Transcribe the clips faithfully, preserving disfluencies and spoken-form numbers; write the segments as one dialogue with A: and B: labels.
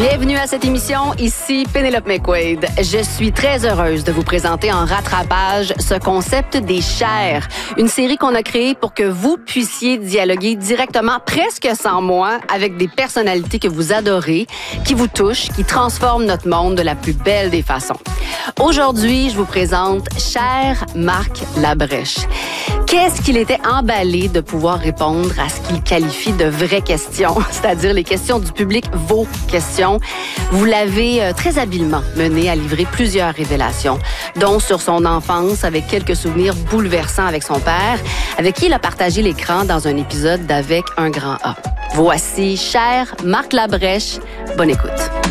A: Bienvenue à cette émission, ici Pénélope McQuaid. Je suis très heureuse de vous présenter en rattrapage ce concept des chairs. Une série qu'on a créée pour que vous puissiez dialoguer directement, presque sans moi, avec des personnalités que vous adorez, qui vous touchent, qui transforment notre monde de la plus belle des façons. Aujourd'hui, je vous présente Cher Marc Labrèche. Qu'est-ce qu'il était emballé de pouvoir répondre à ce qu'il qualifie de vraies questions, c'est-à-dire les questions du public, vos questions. Vous l'avez euh, très habilement mené à livrer plusieurs révélations, dont sur son enfance avec quelques souvenirs bouleversants avec son père, avec qui il a partagé l'écran dans un épisode d'Avec un grand A. Voici Cher Marc Labrèche. Bonne écoute.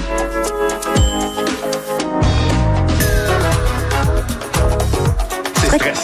B: C'est stressant.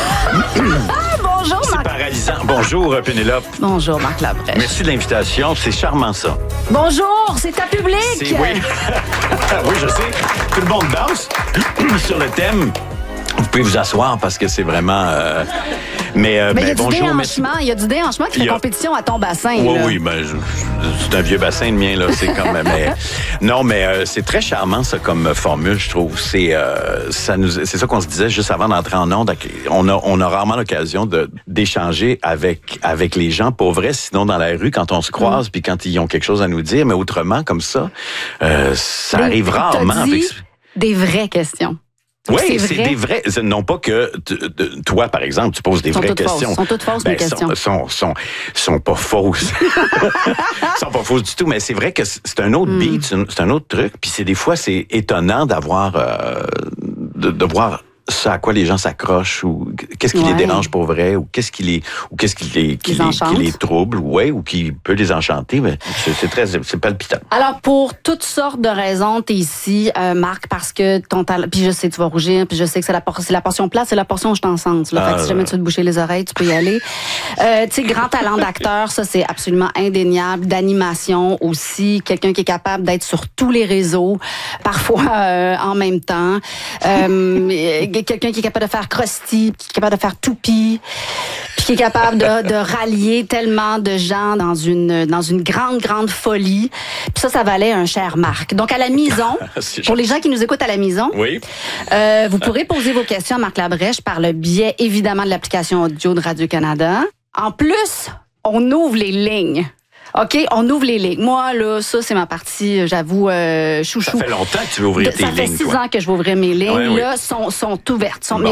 A: Bonjour,
B: C'est
A: Marc.
B: paralysant. Bonjour, Pénélope.
A: Bonjour, Marc Labrèche.
B: Merci de l'invitation. C'est charmant, ça.
A: Bonjour, c'est ta public.
B: C'est, oui. Oui, je sais. Tout le monde danse sur le thème. Vous pouvez vous asseoir parce que c'est vraiment... Euh... Mais, euh,
A: Mais il y a
B: ben,
A: du
B: bonjour, merci.
A: déhanchement, il y a du déhanchement qui fait
B: Il y a-
A: compétition à ton bassin.
B: Oui,
A: là.
B: oui, ben, je- je- c'est un vieux bassin de mien, là. C'est comme, mais, non, mais euh, c'est très charmant, ça, comme formule, je trouve. C'est, euh, ça nous, c'est ça qu'on se disait juste avant d'entrer en onde. On a, on a rarement l'occasion de, d'échanger avec, avec les gens, pour vrai, sinon dans la rue, quand on se croise, puis quand ils ont quelque chose à nous dire, mais autrement, comme ça, euh, ça
A: Mais
B: arrive
A: t'as
B: rarement.
A: dit
B: Fait que-
A: des vraies questions.
B: Oui,
A: C'est
B: c'est
A: vrai?
B: des vrais. Non pas que t- t- toi, par exemple, tu poses des
A: Sont
B: vraies
A: toutes
B: questions.
A: fausses. Sont toutes fausses, mes
B: sont-
A: questions.
B: Sont, sont, sont pas fausses. sont pas fausses du tout. Mais c'est vrai que c'est un autre
A: Hmm.
B: beat, c'est un- c'est un autre truc. Puis c'est des fois, c'est étonnant d'avoir, euh, de, de voir ce à quoi les gens s'accrochent, ou qu'est-ce qui
A: Ouais.
B: les dérange pour vrai, ou qu'est-ce qui les, ou qu'est-ce qui les, qui
A: Les
B: les,
A: enchante.
B: qui les trouble, ouais, ou qui peut les enchanter. Mais c'est, c'est très, c'est palpitant.
A: Alors, pour toutes sortes de raisons, t'es ici, euh, Marc, parce que ton talent... Puis je sais, tu vas rougir, puis je sais que c'est la, por- c'est la portion plate, c'est la portion où je t'en sens. Là. Fait que
B: Ah,
A: si jamais tu veux te boucher les oreilles, tu peux y aller. Euh, tu sais, grand talent d'acteur, ça, c'est absolument indéniable. D'animation aussi. Quelqu'un qui est capable d'être sur tous les réseaux, parfois euh, en même temps. Euh, quelqu'un qui est capable de faire Krusty, qui est capable de faire Toupie, puis qui est capable de, de rallier tellement de gens dans une dans une grande, grande folie. Puis ça, ça valait un cher Marc. Donc, à la maison,
B: C'est
A: pour les gens qui nous écoutent à la maison,
B: Oui.
A: euh, vous pourrez poser vos questions à Marc Labrèche par le biais, évidemment, de l'application audio de Radio-Canada. En plus, on ouvre les lignes. OK? On ouvre les lignes. Moi, là, ça, c'est ma partie, j'avoue, euh, chouchou.
B: Ça fait longtemps que tu veux ouvrir
A: De-
B: tes
A: ça fait
B: lignes,
A: six
B: toi.
A: ans que je vais ouvrir mes lignes.
B: Ouais, oui.
A: Là, sont, sont ouvertes. Sont,
B: Bon.